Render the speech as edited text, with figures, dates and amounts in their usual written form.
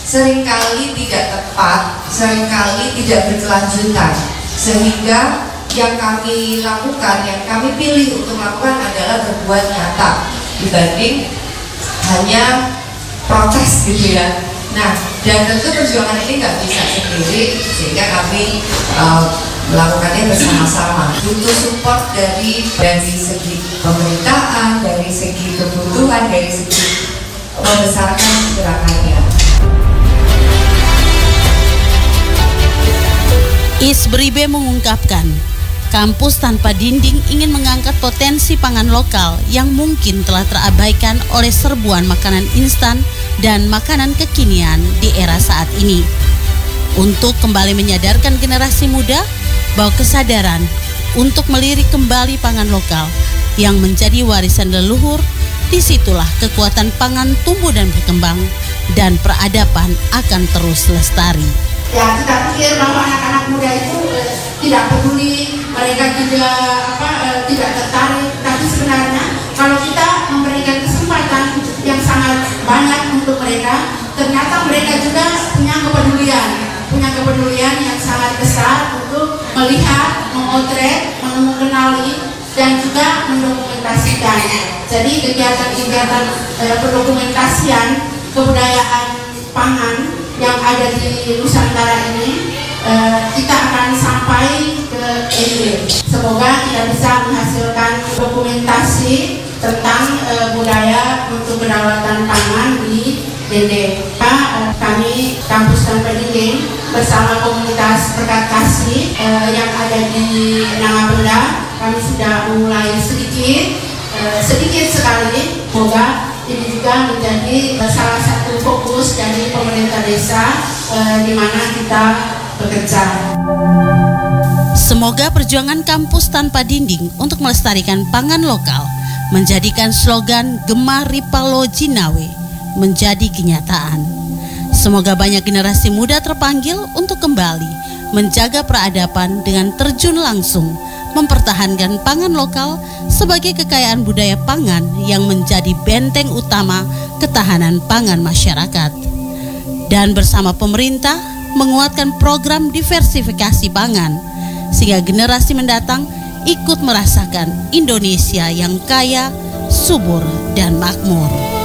seringkali tidak tepat, seringkali tidak berkelanjutan, sehingga yang kami lakukan, yang kami pilih untuk melakukan adalah berbuat nyata dibanding hanya protes gitu ya. Nah, dan tentu perjuangan ini nggak bisa sendiri, sehingga kami melakukannya bersama-sama. Butuh support dari segi pemerintahan, dari segi kebutuhan, dari segi membesarkan gerakannya. Isbribe mengungkapkan, kampus tanpa dinding ingin mengangkat potensi pangan lokal yang mungkin telah terabaikan oleh serbuan makanan instan dan makanan kekinian di era saat ini. Untuk kembali menyadarkan generasi muda bahwa kesadaran untuk melirik kembali pangan lokal yang menjadi warisan leluhur, disitulah kekuatan pangan tumbuh dan berkembang dan peradaban akan terus lestari. Ya, kita pikir bahwa anak-anak muda itu tidak peduli, mereka tidak tertarik. Tapi sebenarnya kalau kita memberikan kesempatan yang sangat banyak untuk mereka, ternyata mereka juga punya kepedulian yang sangat besar untuk melihat, memotret, mengenali, dan juga mendokumentasikan. Jadi kegiatan-kegiatan pendokumentasian kebudayaan pangan yang ada di Nusantara ini kita akan sampai ke DD. Semoga kita bisa menghasilkan dokumentasi tentang budaya untuk kedaulatan pangan di DD. Kami Kampus Tanpa Dinding bersama komunitas Perkat Kasih yang ada di Nangapenda, kami sudah mulai sedikit sekali. Semoga ini juga menjadi salah satu fokus dari pemerintah desa di mana kita bekerja. Semoga perjuangan Kampus Tanpa Dinding untuk melestarikan pangan lokal menjadikan slogan Gemah Ripalo Jinawe menjadi kenyataan. Semoga banyak generasi muda terpanggil untuk kembali menjaga peradaban dengan terjun langsung mempertahankan pangan lokal sebagai kekayaan budaya pangan yang menjadi benteng utama ketahanan pangan masyarakat. Dan bersama pemerintah menguatkan program diversifikasi pangan sehingga generasi mendatang ikut merasakan Indonesia yang kaya, subur, dan makmur.